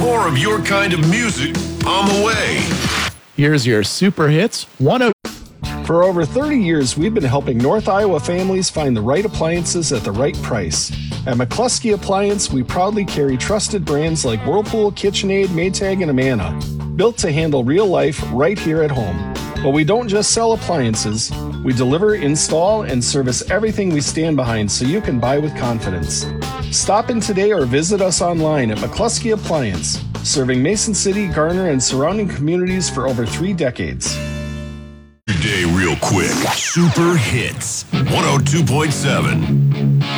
More of your kind of music on the way. Here's your Super Hits 102. For over 30 years, we've been helping North Iowa families find the right appliances at the right price. At McCluskey Appliance, we proudly carry trusted brands like Whirlpool, KitchenAid, Maytag, and Amana, built to handle real life right here at home. But we don't just sell appliances. We deliver, install, and service everything we stand behind so you can buy with confidence. Stop in today or visit us online at McCluskey Appliance, serving Mason City, Garner, and surrounding communities for over 3 decades. Your day real quick. Super Hits 102.7.